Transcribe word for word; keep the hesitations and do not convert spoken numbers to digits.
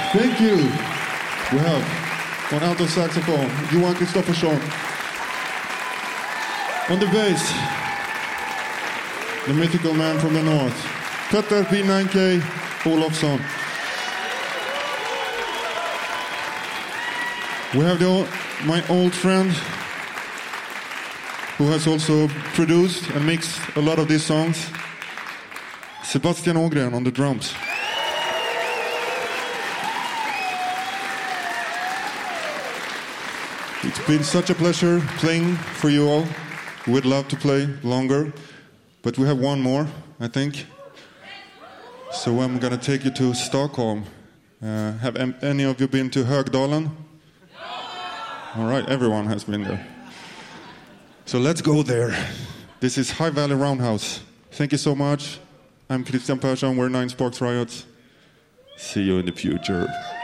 Thank you. We have on alto saxophone, Johan Kristoffersson. On the bass, the mythical man from the north, Petter P nine K Olofsson. We have the old, my old friend who has also produced and mixed a lot of these songs, Sebastian Ågren on the drums. It's been such a pleasure playing for you all. We'd love to play longer, but we have one more, I think. So I'm going to take you to Stockholm. Uh, have em- any of you been to Högdalen? All right, everyone has been there. So let's go there. This is High Valley Roundhouse. Thank you so much. I'm Christian Persson. We're Nine Sparks Riots. See you in the future.